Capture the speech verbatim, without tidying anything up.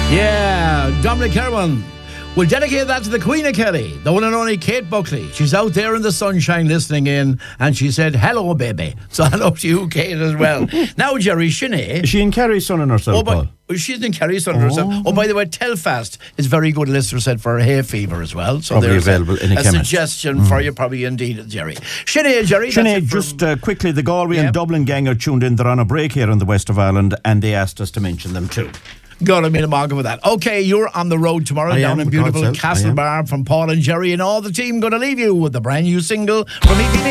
Yeah, Dominic Kerwin. We'll dedicate that to the Queen of Kerry, the one and only Kate Buckley. She's out there in the sunshine listening in, and she said, hello, baby. So hello to you, Kate, as well. Now, Jerry, Sinead. Is she in Kerry sunning herself, Oh, but Paul? she's in Kerry sunning herself. Oh, by the way, Telfast is very good, listener said, for hay fever as well. So Probably there's available a, in a a chemist. suggestion mm. for you, probably indeed, Jerry. Sinead, Jerry. Sinead, just uh, quickly, the Galway yep. and Dublin gang are tuned in. They're on a break here in the west of Ireland, and they asked us to mention them too. God, I mean a mog with that. Okay, you're on the road tomorrow I down am, in beautiful God's help. Castlebar from Paul and Jerry and all the team. Going to leave you with the brand new single from E P D.